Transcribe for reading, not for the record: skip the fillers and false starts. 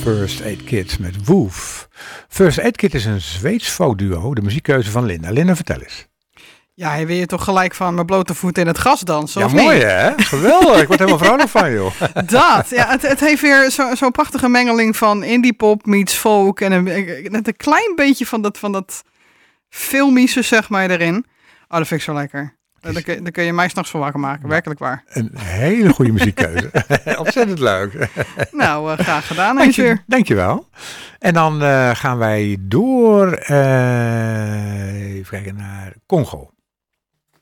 First Aid Kit met Woof. First Aid Kit is een Zweeds folkduo, de muziekkeuze van Linda. Linda, vertel eens. Ja, je wil je toch gelijk van mijn blote voet in het gras dansen, of mooi niet? Hè? Geweldig, ik word helemaal vrolijk van, joh. Dat, ja, het heeft weer zo'n prachtige mengeling van indie pop meets folk en net een klein beetje van dat filmische, zeg maar, erin. Oh, dat vind ik zo lekker. Dan kun je mij 's nachts van wakker maken, werkelijk waar. Een hele goede muziekkeuze. Ontzettend leuk. Nou, graag gedaan eens weer. Dankjewel. En dan gaan wij door even kijken naar Congo.